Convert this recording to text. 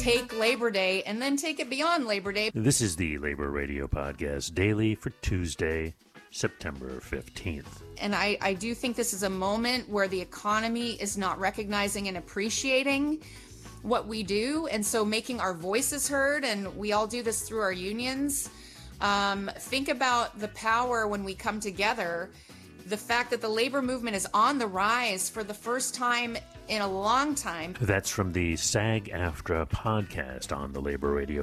take Labor Day and then take it beyond Labor Day. This is the Labor Radio Podcast Daily for Tuesday, September 15th. And I do think this is a moment where the economy is not recognizing and appreciating what we do. And so making our voices heard, and we all do this through our unions. Think about the power when we come together. The fact that the labor movement is on the rise for the first time in a long time. That's from the SAG-AFTRA podcast on the Labor Radio